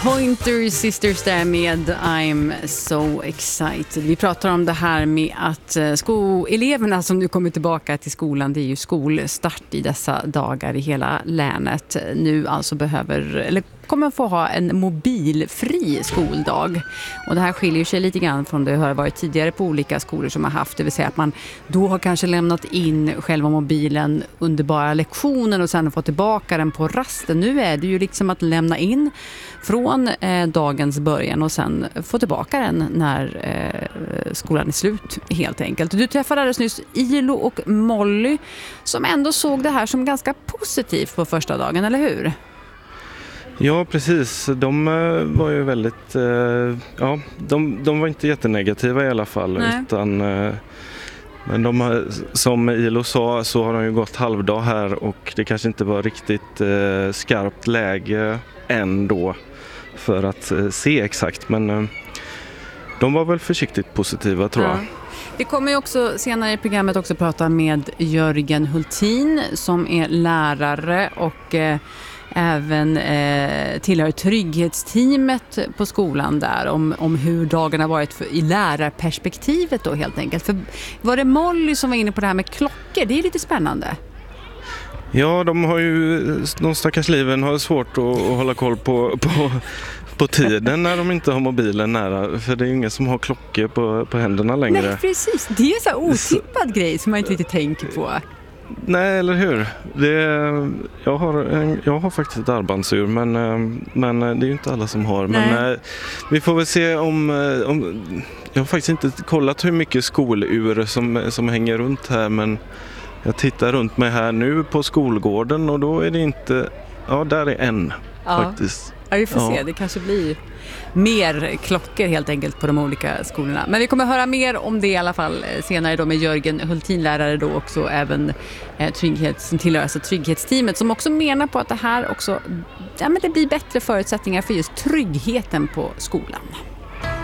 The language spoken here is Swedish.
Pointer Sisters där med I'm so excited. Vi pratar om det här med att eleverna som nu kommer tillbaka till skolan, det är ju skolstart i dessa dagar i hela länet, nu alltså kommer få ha en mobilfri skoldag. Och det här skiljer sig lite grann från det har varit tidigare på olika skolor som har haft. Det vill säga att man då har kanske lämnat in själva mobilen under bara lektionen och sen fått tillbaka den på rasten. Nu är det ju liksom att lämna in från dagens början och sen få tillbaka den när skolan är slut helt enkelt. Du träffade alldeles nyss Ilo och Molly som ändå såg det här som ganska positivt på första dagen, eller hur? Ja, precis. De var ju väldigt... de var inte jättenegativa i alla fall. Nej. Utan, men som Ilo sa så har de ju gått halvdag här och det kanske inte var riktigt skarpt läge än då för att se exakt. Men de var väl försiktigt positiva, tror jag. Vi kommer ju också senare i programmet också prata med Jörgen Hultin som är lärare och även tillhör trygghetsteamet på skolan där om hur dagarna varit i lärarperspektivet då helt enkelt. För var det Molly som var inne på det här med klockor? Det är lite spännande. Ja, de stackars liven har svårt att hålla koll på tiden när de inte har mobilen nära. För det är ju ingen som har klockor på händerna längre. Nej, precis. Det är en så här otippad grej som man inte riktigt tänker på. Nej, eller hur? Jag har faktiskt ett armbandsur, men det är ju inte alla som har. Men vi får väl se om jag har faktiskt inte kollat hur mycket skolur som hänger runt här, men jag tittar runt mig här nu på skolgården och då är det inte... Ja, där är en faktiskt. Ja, vi får se. Det kanske blir mer klockor helt enkelt på de olika skolorna. Men vi kommer höra mer om det i alla fall senare då med Jörgen Hultin, lärare då också även som tillhör alltså trygghetsteamet, som också menar på att det här också det blir bättre förutsättningar för just tryggheten på skolan.